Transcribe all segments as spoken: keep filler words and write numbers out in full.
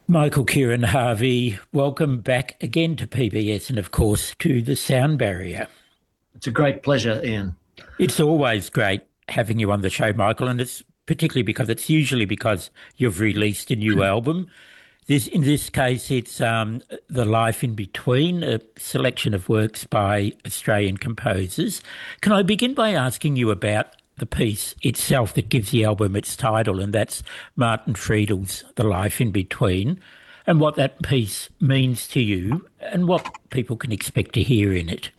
Michael Kieran Harvey, welcome back again to P B S and, of course, to the Sound Barrier. It's a great pleasure, Ian. It's always great having you on the show, Michael, and it's particularly because it's usually because you've released a new album. This, in this case, it's um, The Life in Between, a selection of works by Australian composers. Can I begin by asking you about the piece itself that gives the album its title, and that's Martin Friedel's The Life in Between, and what that piece means to you and what people can expect to hear in it?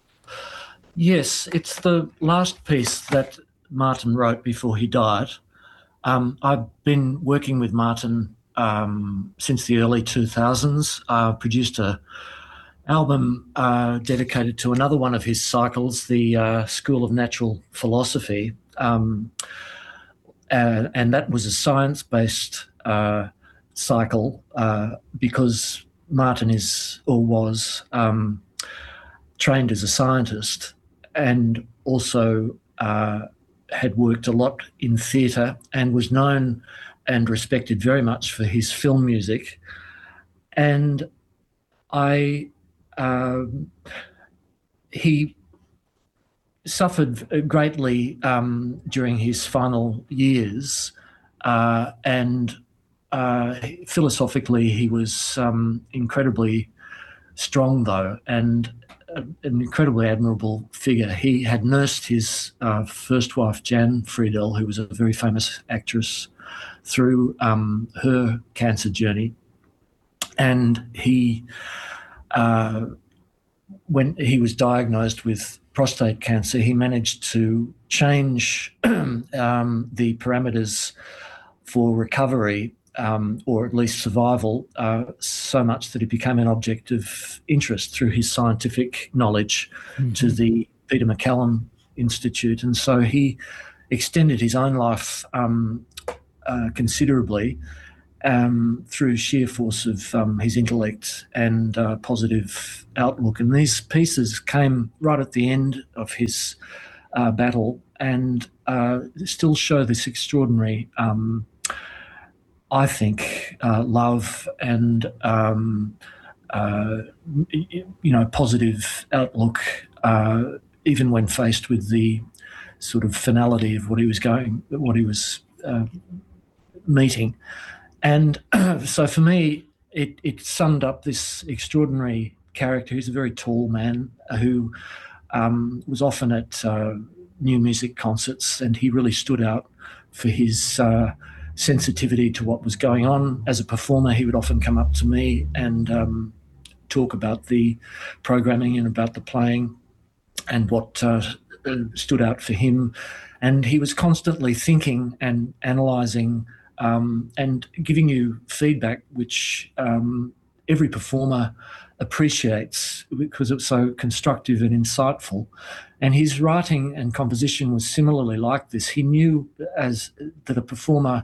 Yes, it's the last piece that Martin wrote before he died. Um, I've been working with Martin um, since the early two thousands. I produced a album uh, dedicated to another one of his cycles, the uh, School of Natural Philosophy, um, uh, and that was a science-based uh, cycle uh, because Martin is or was um, trained as a scientist and also uh, had worked a lot in theatre and was known and respected very much for his film music. And I Um, he suffered greatly um, during his final years, uh, and uh, philosophically he was um, incredibly strong, though, and an incredibly admirable figure. He had nursed his uh, first wife, Jan Friedel, who was a very famous actress, through um, her cancer journey, and he Uh, when he was diagnosed with prostate cancer, he managed to change um, the parameters for recovery, um, or at least survival, uh, so much that it became an object of interest through his scientific knowledge mm-hmm. to the Peter MacCallum Institute. And so he extended his own life um, uh, considerably, Um, through sheer force of um, his intellect and uh, positive outlook. And these pieces came right at the end of his uh, battle and uh, still show this extraordinary, um, I think, uh, love and, um, uh, you know, positive outlook, uh, even when faced with the sort of finality of what he was going, what he was uh, meeting. And so for me, it, it summed up this extraordinary character. He's a very tall man who um, was often at uh, new music concerts, and he really stood out for his uh, sensitivity to what was going on. As a performer, he would often come up to me and um, talk about the programming and about the playing and what uh, stood out for him. And he was constantly thinking and analysing Um, and giving you feedback, which um, every performer appreciates because it's so constructive and insightful. And his writing and composition was similarly like this. He knew as that a performer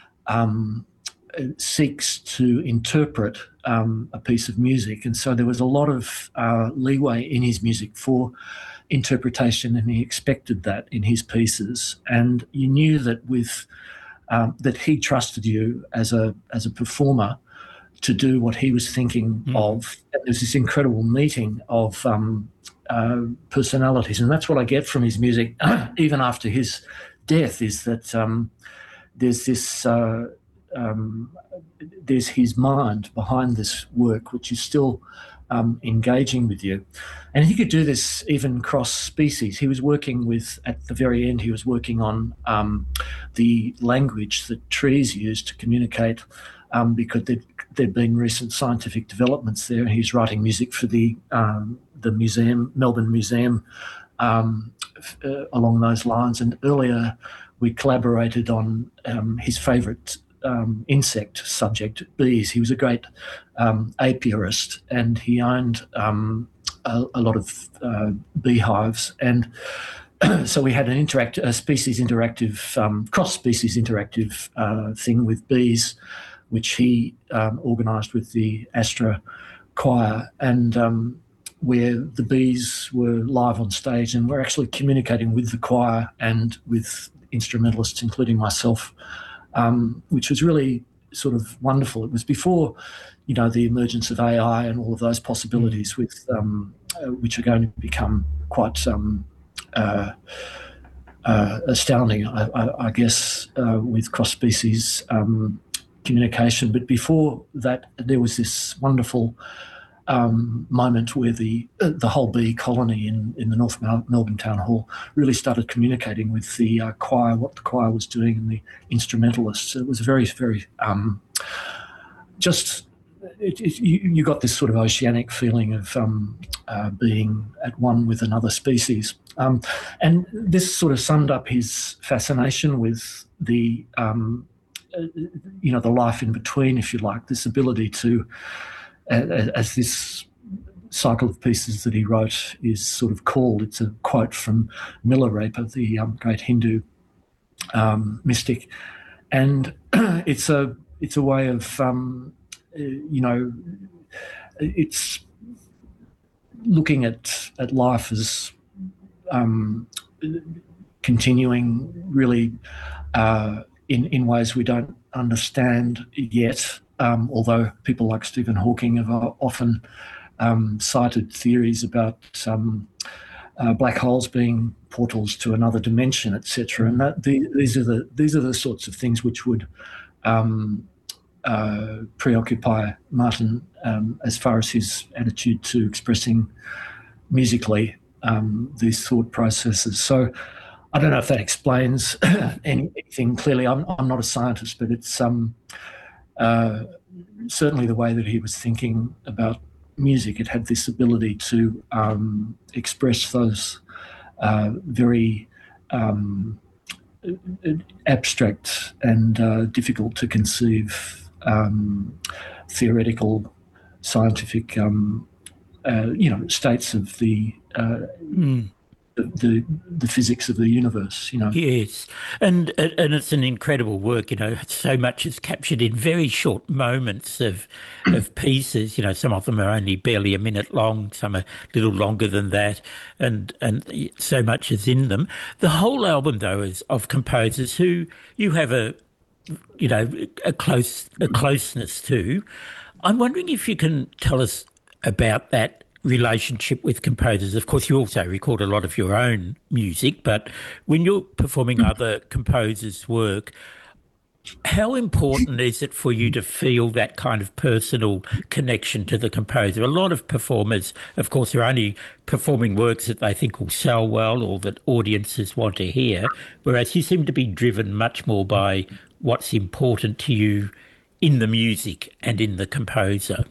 um, seeks to interpret um, a piece of music, and so there was a lot of uh, leeway in his music for interpretation, and he expected that in his pieces. And you knew that with Um, that he trusted you as a as a performer to do what he was thinking mm. of. And there's this incredible meeting of um, uh, personalities, and that's what I get from his music, even after his death, is that um, there's this uh, um, there's his mind behind this work, which is still um, engaging with you. And he could do this even cross species. He was working with, at the very end, he was working on um, the language that trees use to communicate, um, because there'd, there'd been recent scientific developments there. And he's writing music for the um, the museum, Melbourne Museum, um, uh, along those lines. And earlier we collaborated on um, his favourite Um, insect subject, bees. He was a great um, apiarist, and he owned um, a, a lot of uh, beehives. And so we had an interact, a species interactive, um, cross-species interactive uh, thing with bees, which he um, organised with the Astra Choir, and um, where the bees were live on stage, and we're actually communicating with the choir and with instrumentalists, including myself, um, which was really sort of wonderful. It was before, you know, the emergence of A I and all of those possibilities, with um, uh, which are going to become quite um, uh, uh, astounding, I, I, I guess, uh, with cross-species um, communication. But before that, there was this wonderful Um, moment where the uh, the whole bee colony in, in the North Mel- Melbourne Town Hall really started communicating with the uh, choir, what the choir was doing, and the instrumentalists. It was very, very um, just it, it, you, you got this sort of oceanic feeling of um, uh, being at one with another species, um, and this sort of summed up his fascination with the um, uh, you know the life in between, if you like, this ability to, as this cycle of pieces that he wrote is sort of called. It's a quote from Milarepa, the um, great Hindu um, mystic, and it's a it's a way of um, you know it's looking at at life as um, continuing really uh, in in ways we don't understand yet. Um, although people like Stephen Hawking have often um, cited theories about um, uh, black holes being portals to another dimension, et cetera, and that the, these are the these are the sorts of things which would um, uh, preoccupy Martin um, as far as his attitude to expressing musically um, these thought processes. So I don't know if that explains anything clearly. I'm, I'm not a scientist, but it's um. Uh, certainly the way that he was thinking about music, it had this ability to um, express those uh, very um, abstract and uh, difficult to conceive um, theoretical, scientific, um, uh, you know, states of the uh, mm. The, the physics of the universe, you know. Yes, and and it's an incredible work, you know. So much is captured in very short moments of of pieces. You know, some of them are only barely a minute long, some are a little longer than that, and and so much is in them. The whole album, though, is of composers who you have a, you know, a close a closeness to. I'm wondering if you can tell us about that relationship with composers. Of course, you also record a lot of your own music, but when you're performing other composers' work, how important is it for you to feel that kind of personal connection to the composer? A lot of performers, of course, are only performing works that they think will sell well or that audiences want to hear, whereas you seem to be driven much more by what's important to you in the music and in the composer.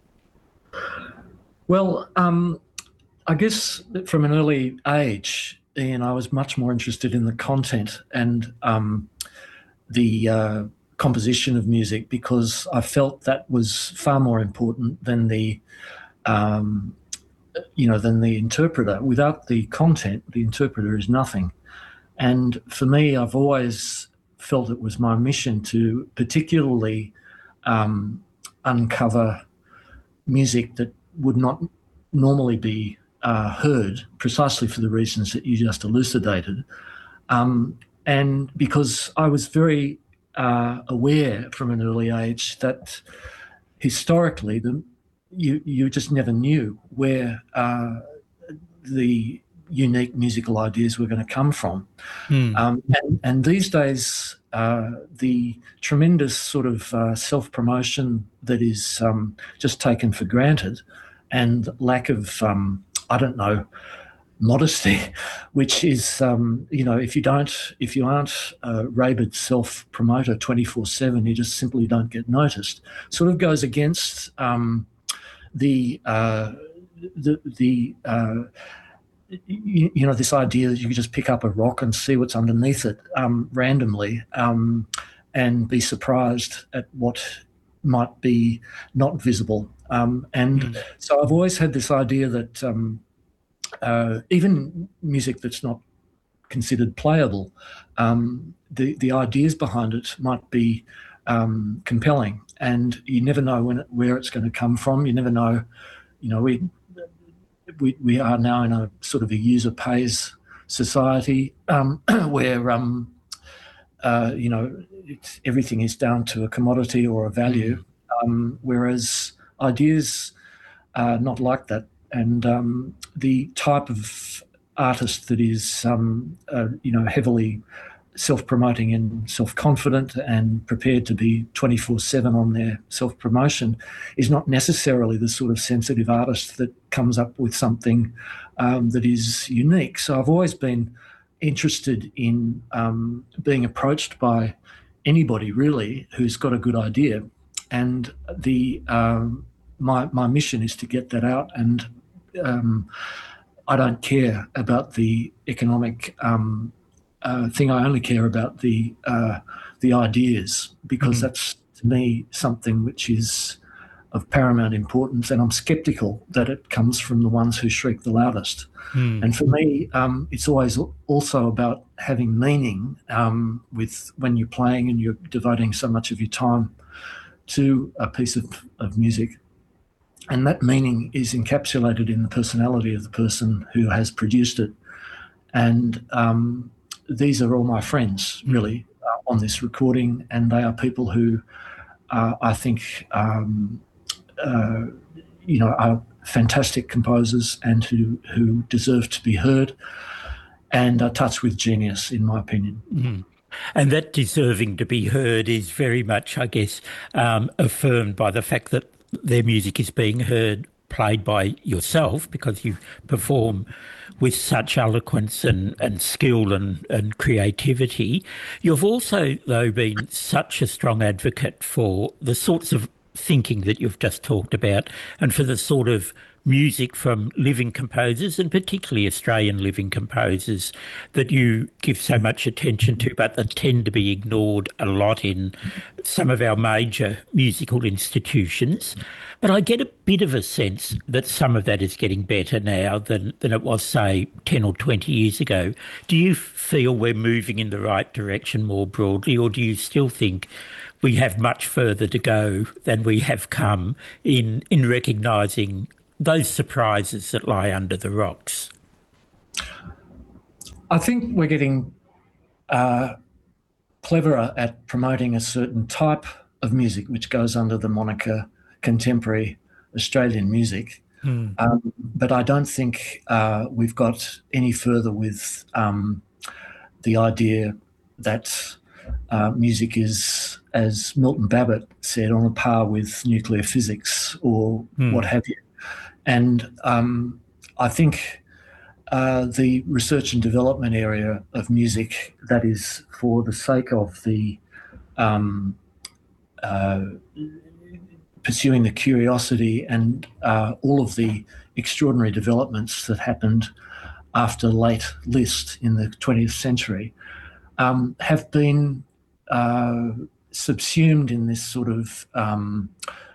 Well, um, I guess from an early age, Ian, I was much more interested in the content and um, the uh, composition of music, because I felt that was far more important than the, um, you know, than the interpreter. Without the content, the interpreter is nothing. And for me, I've always felt it was my mission to particularly um, uncover music that would not normally be uh, heard, precisely for the reasons that you just elucidated. Um, and because I was very uh, aware from an early age that historically the, you, you just never knew where uh, the unique musical ideas were going to come from. Mm. Um, and, and these days, uh, the tremendous sort of uh, self-promotion that is um, just taken for granted, and lack of, um, I don't know, modesty, which is, um, you know, if you don't, if you aren't a rabid self-promoter twenty-four seven, you just simply don't get noticed. Sort of goes against um, the, uh, the, the, uh, You, you know, this idea that you can just pick up a rock and see what's underneath it um, randomly um, and be surprised at what might be not visible. Um, and mm. so I've always had this idea that um, uh, even music that's not considered playable, um, the, the ideas behind it might be um, compelling, and you never know when it, where it's going to come from. You never know, you know, we... We, we are now in a sort of a user pays society um, where um, uh, you know, it's, everything is down to a commodity or a value, um, whereas ideas are not like that. And um, the type of artist that is, um, uh, you know, heavily self-promoting and self-confident and prepared to be twenty-four seven on their self-promotion is not necessarily the sort of sensitive artist that comes up with something um, that is unique. So I've always been interested in um, being approached by anybody really who's got a good idea, and the um, my my mission is to get that out. And um, I don't care about the economic um, uh, thing. I only care about the uh, the ideas, because mm-hmm. that's to me something which is of paramount importance, and I'm sceptical that it comes from the ones who shriek the loudest. Mm. And for me, um, it's always also about having meaning um, with when you're playing and you're devoting so much of your time to a piece of, of music. And that meaning is encapsulated in the personality of the person who has produced it. And um, these are all my friends, really, uh, on this recording, and they are people who uh, I think um, Uh, you know, are fantastic composers and who, who deserve to be heard and are touched with genius, in my opinion. Mm. And that deserving to be heard is very much, I guess, um, affirmed by the fact that their music is being heard, played by yourself, because you perform with such eloquence and, and skill and, and creativity. You've also, though, been such a strong advocate for the sorts of thinking that you've just talked about, and for the sort of music from living composers, and particularly Australian living composers, that you give so much attention to, but that tend to be ignored a lot in some of our major musical institutions. But I get a bit of a sense that some of that is getting better now than, than it was, say, ten or twenty years ago. Do you feel we're moving in the right direction more broadly, or do you still think we have much further to go than we have come in, in recognising those surprises that lie under the rocks? I think we're getting uh, cleverer at promoting a certain type of music which goes under the moniker contemporary Australian music. Mm. Um, but I don't think uh, we've got any further with um, the idea that uh, music is, as Milton Babbitt said, on a par with nuclear physics or mm. what have you. And um, I think uh, the research and development area of music, that is for the sake of the um, uh, pursuing the curiosity and uh, all of the extraordinary developments that happened after late Liszt in the twentieth century, um, have been uh, subsumed in this sort of um,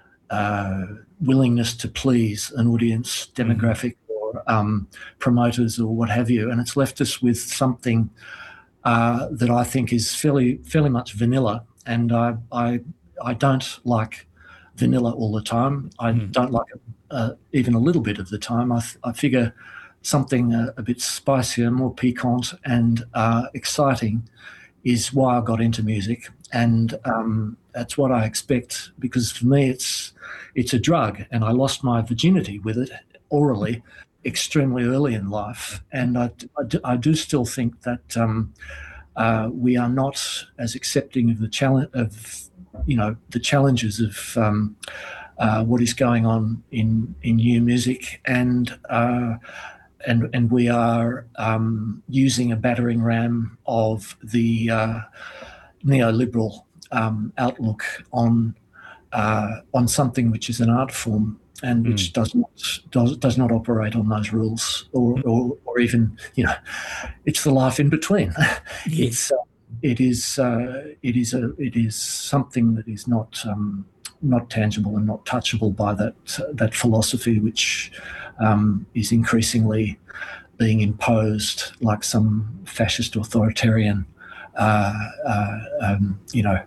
uh, willingness to please an audience demographic or um, promoters or what have you, and it's left us with something uh, that I think is fairly fairly much vanilla. And I I, I don't like vanilla all the time. I mm. don't like it uh, even a little bit of the time. I, I figure something a, a bit spicier, more piquant and uh, exciting is why I got into music, and um, that's what I expect, because for me it's it's a drug, and I lost my virginity with it orally extremely early in life, and I, I, do, I do still think that um, uh, we are not as accepting of the challenge of you know the challenges of um, uh, what is going on in in new music, and uh, and and we are um, using a battering ram of the uh, neoliberal um, outlook on uh, on something which is an art form and mm. which does not does does not operate on those rules, or mm. or, or even you know, it's the life in between. Yes. It's uh, it is uh, it is a it is something that is not um, not tangible and not touchable by that uh, that philosophy, which um, is increasingly being imposed like some fascist authoritarian uh, uh, um, you know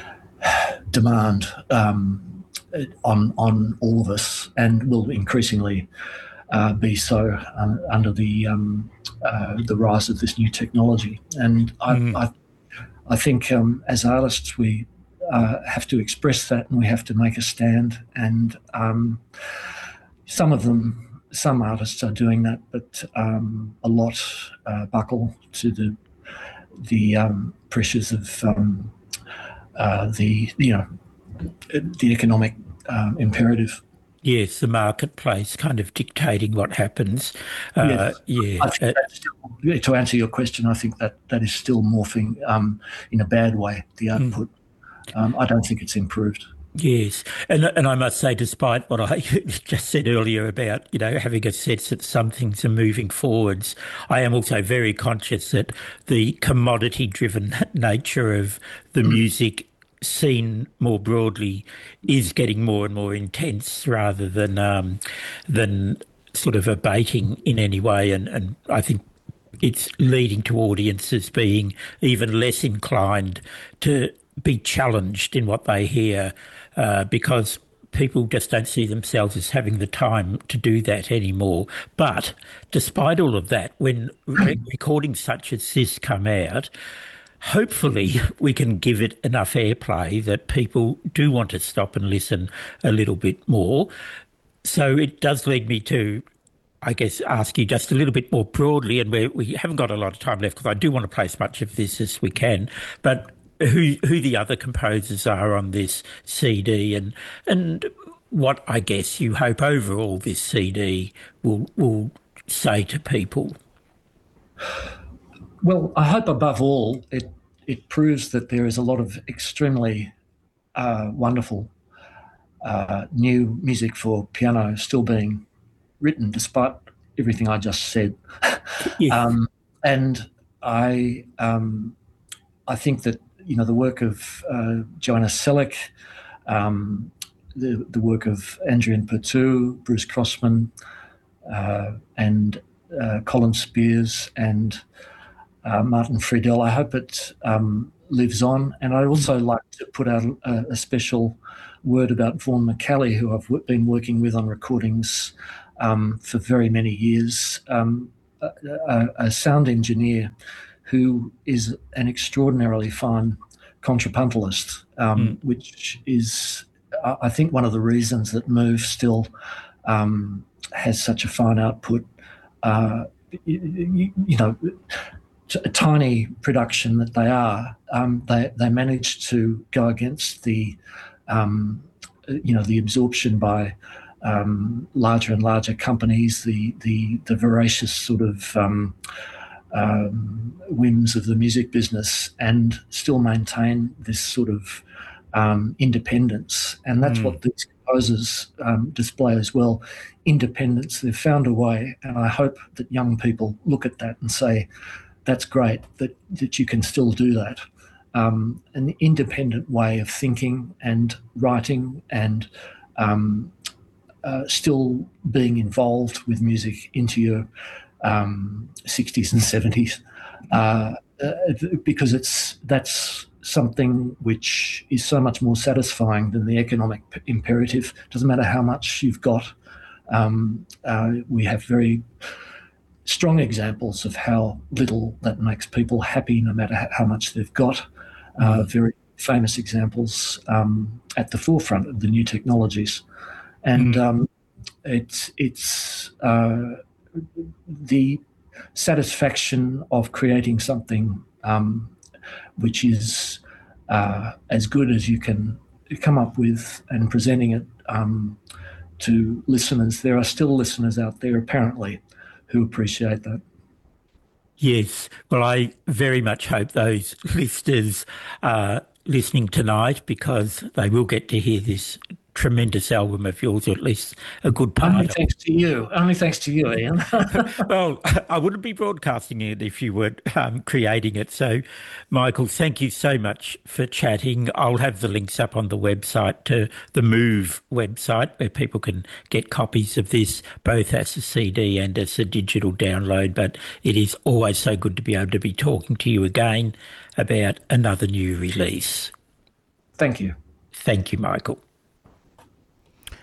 demand um, on on all of us, and will increasingly uh, be so uh, under the um, uh, the rise of this new technology. And I, mm. I I think um, as artists we uh, have to express that, and we have to make a stand. And um, some of them, some artists are doing that, but um, a lot uh, buckle to the the um, pressures of um, uh, the you know the economic um, imperative. Yes, the marketplace kind of dictating what happens. Uh, yes. Yeah. I think that's still, to answer your question, I think that that is still morphing um, in a bad way, the output. Mm. Um, I don't think it's improved. Yes. And and I must say, despite what I just said earlier about, you know, having a sense that some things are moving forwards, I am also very conscious that the commodity-driven nature of the music scene more broadly is getting more and more intense rather than um, than sort of abating in any way. And, and I think it's leading to audiences being even less inclined to be challenged in what they hear uh, because people just don't see themselves as having the time to do that anymore. But despite all of that, when re- recordings such as this come out, hopefully we can give it enough airplay that people do want to stop and listen a little bit more. So it does lead me to, I guess, ask you just a little bit more broadly, and we we haven't got a lot of time left because I do want to play as much of this as we can, but who who the other composers are on this C D, and and what I guess you hope overall this C D will will say to people. Well, I hope above all it it proves that there is a lot of extremely uh, wonderful uh, new music for piano still being written, despite everything I just said. Yes. um, and I um, I think that you know the work of uh, Joanna Selleck, um, the the work of Andrian Pertu, Bruce Crossman, uh, and uh, Colin Spears and uh, Martin Friedel. I hope it um, lives on, and I'd also like to put out a, a special word about Vaughan McCallie, who I've w- been working with on recordings um, for very many years, um, a, a, a sound engineer who is an extraordinarily fine contrapuntalist, um, mm. which is, I think, one of the reasons that Move still um, has such a fine output. Uh, you, you know, a tiny production that they are, um, they they managed to go against the, um, you know, the absorption by um, larger and larger companies, the the the voracious sort of um, um, whims of the music business, and still maintain this sort of um, independence. And that's mm. what these composers um, display as well. Independence. They've found a way, and I hope that young people look at that and say, that's great that, that you can still do that. Um, an independent way of thinking and writing and um, uh, still being involved with music into your um, sixties and seventies, uh, uh, because it's that's something which is so much more satisfying than the economic imperative. Doesn't matter how much you've got. Um, uh, we have very strong examples of how little that makes people happy, no matter how much they've got. Uh, very famous examples um, at the forefront of the new technologies, and um, it's it's uh, the satisfaction of creating something um, which is uh, as good as you can come up with and presenting it um, to listeners. There are still listeners out there, apparently, who appreciate that. Yes. Well, I very much hope those listeners are listening tonight, because they will get to hear this tremendous album of yours, or at least a good part. Only thanks to you. Only thanks to you, Ian. Well, I wouldn't be broadcasting it if you weren't um, creating it. So, Michael, thank you so much for chatting. I'll have the links up on the website to the Move website, where people can get copies of this, both as a C D and as a digital download. But it is always so good to be able to be talking to you again about another new release. Thank you. Thank you, Michael.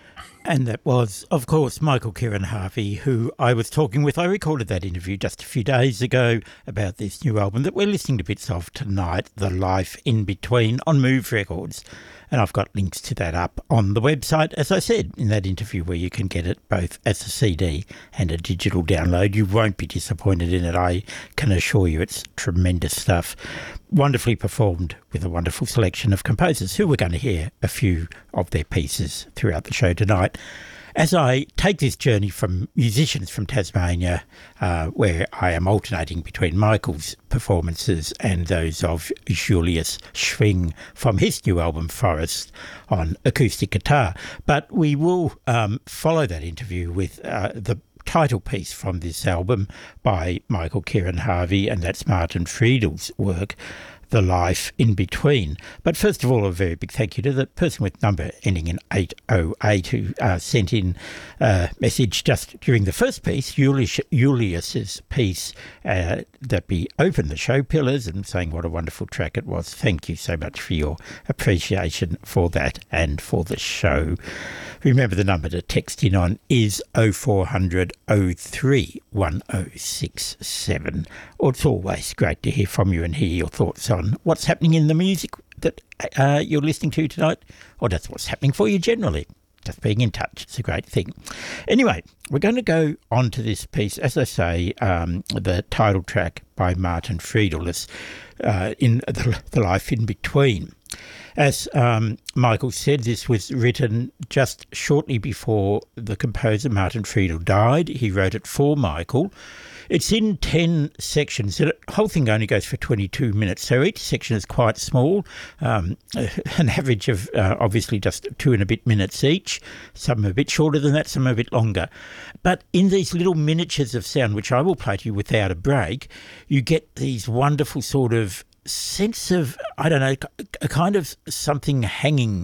And that was, of course, Michael Kieran Harvey, who I was talking with. I recorded that interview just a few days ago about this new album that we're listening to bits of tonight, The Life in Between, on Move Records. And I've got links to that up on the website, as I said, in that interview, where you can get it both as a C D and a digital download. You won't be disappointed in it, I can assure you. It's tremendous stuff. Wonderfully performed with a wonderful selection of composers who we're going to hear a few of their pieces throughout the show tonight. As I take this journey from musicians from Tasmania, uh, where I am alternating between Michael's performances and those of Julius Schwing from his new album Forest on acoustic guitar. But we will um, follow that interview with uh, the title piece from this album by Michael Kieran Harvey, and that's Martin Friedel's work, The Life in Between. But first of all, a very big thank you to the person with number ending in eight oh eight who uh, sent in a message just during the first piece, Julius, Julius's piece uh, that we opened the show, Pillars, and saying what a wonderful track it was. Thank you so much for your appreciation for that and for the show. Remember, the number to text in on is oh four hundred oh three one oh six seven. Or it's always great to hear from you and hear your thoughts on what's happening in the music that uh, you're listening to tonight, or that's what's happening for you generally. Just being in touch, it's a great thing. Anyway, we're going to go on to this piece, as I say, um, the title track by Martin Friedel is uh, in the, the Life in Between. As um, Michael said, this was written just shortly before the composer Martin Friedel died. He wrote it for Michael. It's in ten sections. The whole thing only goes for twenty-two minutes, so each section is quite small, um, an average of uh, obviously just two and a bit minutes each. Some are a bit shorter than that, some are a bit longer. But in these little miniatures of sound, which I will play to you without a break, you get these wonderful sort of sense of, I don't know, a kind of something hanging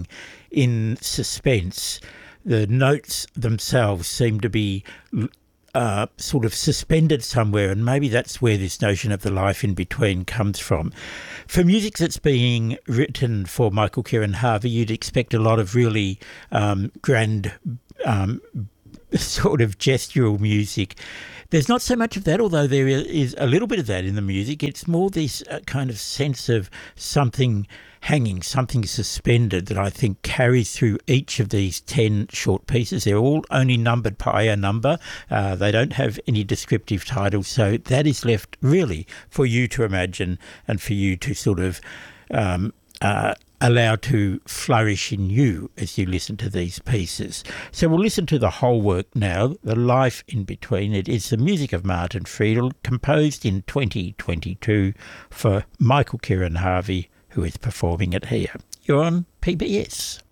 in suspense. The notes themselves seem to be uh, sort of suspended somewhere, and maybe that's where this notion of the life in between comes from. For music that's being written for Michael Kieran Harvey, you'd expect a lot of really um, grand um, sort of gestural music. There's not so much of that, although there is a little bit of that in the music. It's more this uh, kind of sense of something hanging, something suspended that I think carries through each of these ten short pieces. They're all only numbered by a number. Uh, they don't have any descriptive titles, so that is left really for you to imagine and for you to sort of um, uh, allow to flourish in you as you listen to these pieces. So we'll listen to the whole work now, The Life in Between. It is the music of Martin Friedel, composed in twenty twenty-two for Michael Kieran Harvey, who is performing it here. You're on P B S.